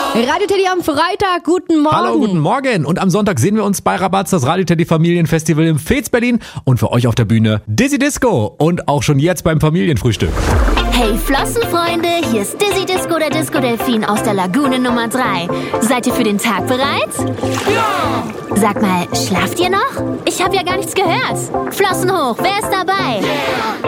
Radio Teddy am Freitag, guten Morgen. Hallo, guten Morgen. Und am Sonntag sehen wir uns bei Rabatz, das Radio Teddy Familienfestival im Fez Berlin. Und für euch auf der Bühne Dizzy Disco. Und auch schon jetzt beim Familienfrühstück. Hey Flossenfreunde, hier ist Dizzy Disco, der Disco-Delfin aus der Lagune Nummer 3. Seid ihr für den Tag bereit? Ja! Sag mal, schlaft ihr noch? Ich habe ja gar nichts gehört. Flossen hoch, wer ist dabei? Yeah.